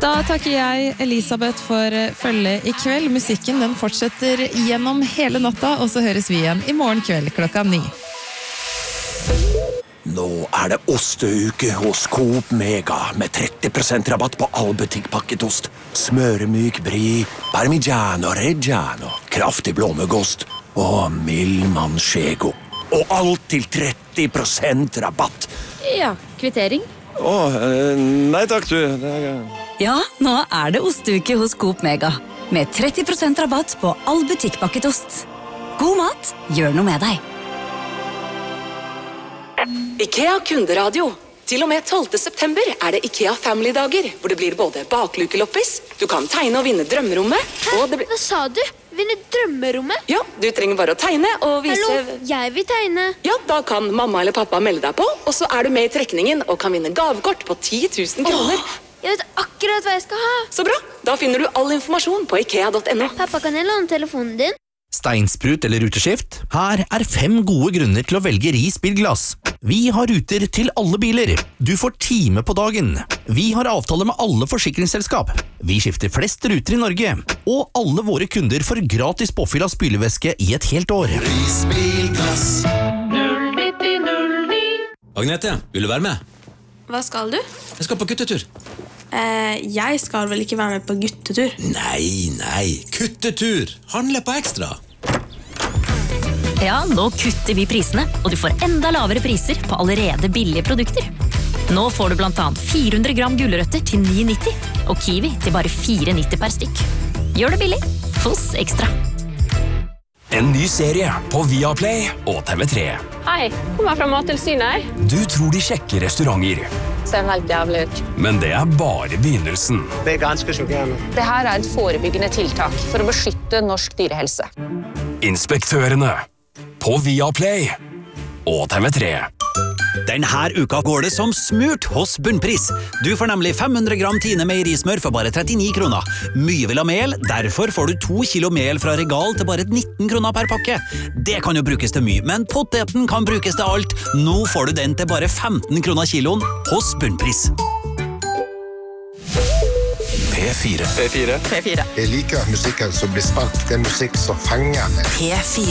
Da takker jeg Elisabeth for følget I kveld. Musikken den fortsetter gjennom hele natta, og så høres vi igjen I morgen kveld klokka 9. Nå det osteuke hos Coop Mega med 30% rabatt på all butikkpakket ost. Smøremyk brie, parmigiano reggiano, kraftig blåmuggost og mild manchego. Og alt til 30% rabatt. Ja, kvittering. Nei takk du. Ja, nå det osteuke hos Coop Mega. Med 30% rabatt på all butikkpakket ost. God mat, gjør noe med deg. IKEA kunderadio. Til og med 12. september det IKEA Family-dager, hvor det blir både baklukeloppis, du kan tegne og vinne drømmerommet, og det blir... Hva sa du? Vinne drømmerommet? Ja, du trenger bare å tegne og vise... Hallo, jeg vil tegne. Ja, da kan mamma eller pappa melde deg på, og så du med I trekningen og kan vinne gavekort på 10 000 kroner. Jeg vet akkurat hva jeg skal ha. Så bra, da finner du all informasjon på ikea.no. Pappa, kan jeg låne telefonen din? Steinsprut eller ruteskift? Her 5 gode grunner til å velge Ris bilglass. Vi har ruter til alle biler. Du får time på dagen. Vi har avtale med alle forsikringsselskap. Vi skifter flest ruter I Norge. Og alle våre kunder får gratis påfyll av spylevæske I et helt år. Ris bilglass 09009. Agnete, vil du være med? Hva skal du? Jeg skal på guttetur. Jeg skal vel ikke være med på guttetur? Nei, kuttetur. Handle på ekstra. Ja, nå kutter vi prisene, og du får enda lavere priser på allerede billige produkter. Nå får du blant annet 400 gram gulrøtter til 9,90, og kiwi til bare 4,90 per stykk. Gjør det billig hos Ekstra. En ny serie på Viaplay og TV3. Hei, kommer fra Mattilsynet. Du tror de sjekker restauranter. Ser helt jævlig ut. Men det bare begynnelsen. Det ganske sjokkerende. Det her et forebyggende tiltak for å beskytte norsk dyrehelse. Inspektørene på Viaplay og TV3. Denne uka går det som smurt hos Bunnpris. Du får nemlig 500 gram Tine meierismør for bare 39 kroner. Mye vil ha mel, derfor får du 2 kilo mel fra Regal til bare 19 kroner per pakke. Det kan jo brukes til mye, men poteten kan brukes til alt. Nå får du den til bare 15 kroner kiloen hos Bunnpris. P4. P4. Jeg liker musikken som blir spilt. Det musikk som fenger meg. P4.